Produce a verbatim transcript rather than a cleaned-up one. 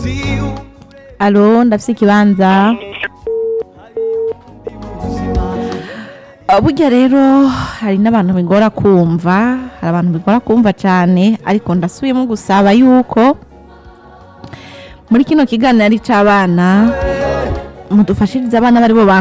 Alo, ndafise ikibanza. Burya rero hari n'abantu bigora kumva, hari abantu bigora kumva cyane, ariko ndasubiyemo gusaba yuko muri kino kiganiro ari c'abana mudufashiriza abana bari bo